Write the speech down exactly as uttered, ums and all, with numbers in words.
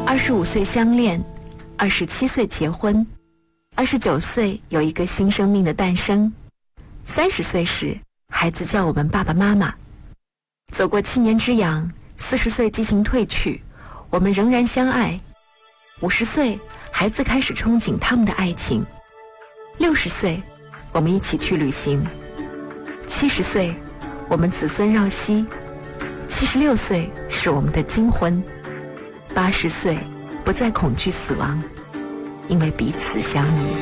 二十五岁相恋，二十七岁结婚，二十九岁有一个新生命的诞生，三十岁时孩子叫我们爸爸妈妈。走过七年之痒，四十岁激情褪去，我们仍然相爱。五十岁，孩子开始憧憬他们的爱情。六十岁，我们一起去旅行。七十岁，我们子孙绕膝。七十六岁是我们的金婚。八十岁，不再恐惧死亡，因为彼此相依。